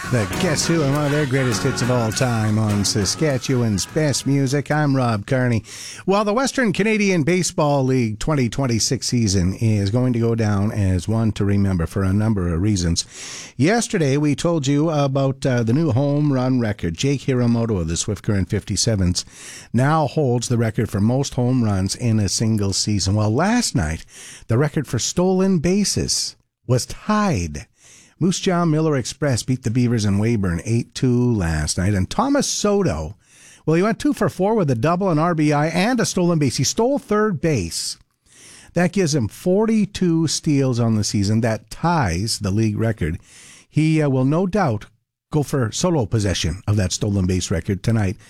The Guess Who and one of their greatest hits of all time on Saskatchewan's Best Music. I'm Rob Carney. Well, the Western Canadian Baseball League 2026 season is going to go down as one to remember for a number of reasons. Yesterday, we told you about the new home run record. Jake Hiramoto of the Swift Current 57s now holds the record for most home runs in a single season. Well, last night, the record for stolen bases was tied. Moose Jaw Miller Express beat the Beavers in Weyburn 8-2 last night. And Thomas Soto, well, he went 2 for 4 with a double, an RBI, and a stolen base. He stole third base. That gives him 42 steals on the season. That ties the league record. He will no doubt go for solo possession of that stolen base record tonight